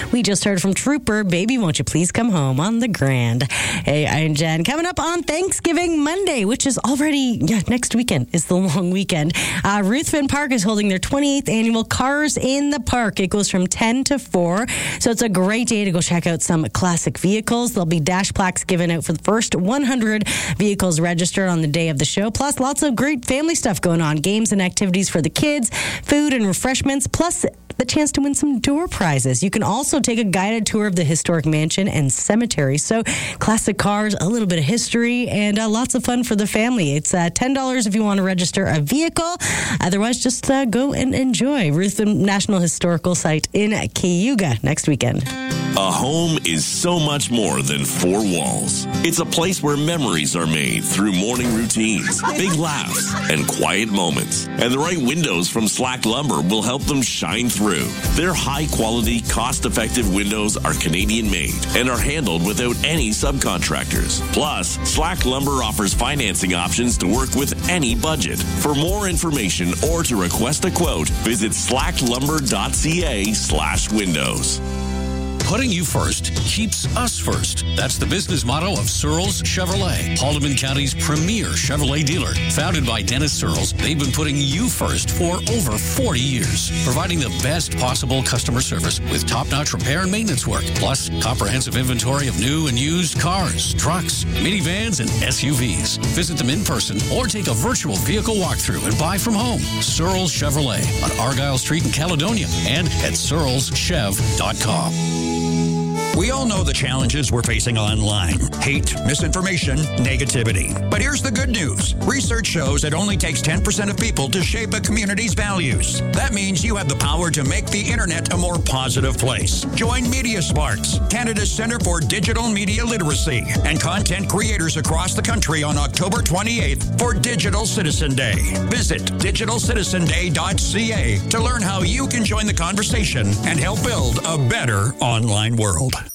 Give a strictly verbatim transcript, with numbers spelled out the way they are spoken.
We just heard from Trooper, Baby Won't You Please Come Home on the Grand. Hey, I'm Jen. Coming up on Thanksgiving Monday, which is already, yeah, next weekend is the long weekend. Uh, Ruthven Park is holding their twenty-eighth annual Cars in the Park. It goes from ten to four. So it's a great day to go check out some classic vehicles. There'll be dash plaques given out for the first one hundred vehicles registered on the day of the show. Plus, lots of great family stuff going on. Games and activities for the kids, food and refreshments, plus the chance to win some door prizes. You can also take a guided tour of the historic mansion and cemetery. So classic cars, a little bit of history, and uh, lots of fun for the family. It's uh, ten dollars if you want to register a vehicle. Otherwise, just uh, go and enjoy Ruthven National Historical Site in Cayuga next weekend. A home is so much more than four walls. It's a place where memories are made through morning routines, big laughs, and quiet moments. And the right windows from Slack Lumber will help them shine through. Their high-quality, cost-effective windows are Canadian-made and are handled without any subcontractors. Plus, Slack Lumber offers financing options to work with any budget. For more information or to request a quote, visit slacklumber.ca slash windows. Putting you first keeps us first. That's the business motto of Searles Chevrolet, Haldimand County's premier Chevrolet dealer. Founded by Dennis Searles, they've been putting you first for over forty years, providing the best possible customer service with top-notch repair and maintenance work, plus comprehensive inventory of new and used cars, trucks, minivans, and S U Vs. Visit them in person or take a virtual vehicle walkthrough and buy from home. Searles Chevrolet on Argyle Street in Caledonia and at searles chev dot com. We all know the challenges we're facing online. Hate, misinformation, negativity. But here's the good news. Research shows it only takes ten percent of people to shape a community's values. That means you have the power to make the internet a more positive place. Join Media Sparks, Canada's Centre for Digital Media Literacy, and content creators across the country on October twenty-eighth for Digital Citizen Day. Visit digital citizen day dot c a to learn how you can join the conversation and help build a better online world.